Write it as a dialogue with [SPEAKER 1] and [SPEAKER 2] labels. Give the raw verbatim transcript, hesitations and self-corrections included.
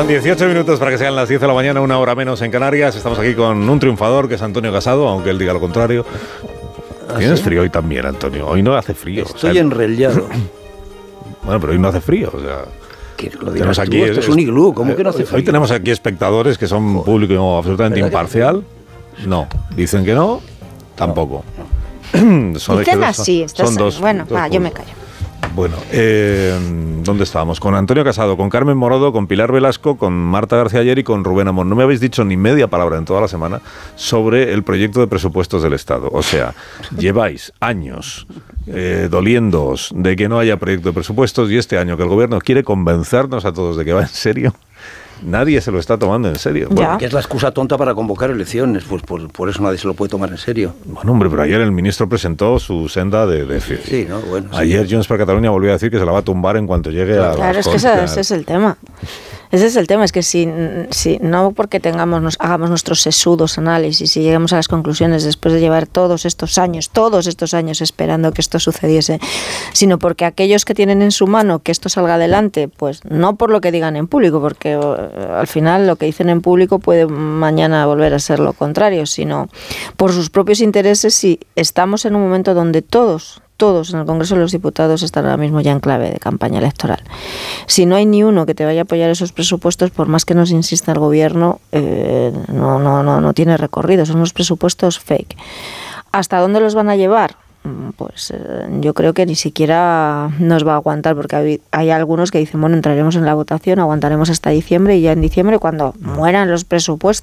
[SPEAKER 1] Faltan dieciocho minutos para que sean las diez de la mañana, una hora menos en Canarias. Estamos aquí con un triunfador que es Antonio Casado, aunque él diga lo contrario. ¿Ah, ¿Tienes sí? frío hoy también, Antonio? Hoy no hace frío.
[SPEAKER 2] Estoy
[SPEAKER 1] o sea,
[SPEAKER 2] enrellado.
[SPEAKER 1] Bueno, pero hoy no hace frío, o sea...
[SPEAKER 2] ¿Qué lo dirás aquí, tú? Esto es un iglú, ¿cómo eh, que no hace frío?
[SPEAKER 1] Hoy tenemos aquí espectadores que son Joder. público absolutamente imparcial. No, dicen que no, tampoco.
[SPEAKER 3] No, no. Son Dicen así, son, son dos. Bueno, dos va, yo me callo.
[SPEAKER 1] Bueno, eh, ¿dónde estábamos? Con Antonio Casado, con Carmen Morodo, con Pilar Velasco, con Marta García Ayer y con Rubén Amón. No me habéis dicho ni media palabra en toda la semana sobre el proyecto de presupuestos del Estado. O sea, lleváis años eh, doliéndoos de que no haya proyecto de presupuestos y este año que el gobierno quiere convencernos a todos de que va en serio. Nadie se lo está tomando en serio.
[SPEAKER 2] Bueno, que es la excusa tonta para convocar elecciones, pues por, por eso nadie se lo puede tomar en serio.
[SPEAKER 1] Bueno, hombre, pero ayer el ministro presentó su senda de... de
[SPEAKER 2] sí, ¿no? Bueno,
[SPEAKER 1] ayer
[SPEAKER 2] sí.
[SPEAKER 1] Junts per Catalunya volvió a decir que se la va a tumbar en cuanto llegue
[SPEAKER 3] claro,
[SPEAKER 1] a...
[SPEAKER 3] Claro, es que ese, ese es el tema. Ese es el tema, es que si, si no porque tengamos nos, hagamos nuestros sesudos análisis y lleguemos a las conclusiones después de llevar todos estos años, todos estos años esperando que esto sucediese, sino porque aquellos que tienen en su mano que esto salga adelante, pues no por lo que digan en público, porque al final lo que dicen en público puede mañana volver a ser lo contrario, sino por sus propios intereses. Si estamos en un momento donde todos todos en el Congreso de los Diputados están ahora mismo ya en clave de campaña electoral. Si no hay ni uno que te vaya a apoyar esos presupuestos, por más que nos insista el gobierno, eh, no, no, no, no tiene recorrido, son unos presupuestos fake. ¿Hasta dónde los van a llevar? Pues eh, yo creo que ni siquiera nos va a aguantar, porque hay, hay algunos que dicen, bueno, entraremos en la votación, aguantaremos hasta diciembre y ya en diciembre, cuando mueran los presupuestos,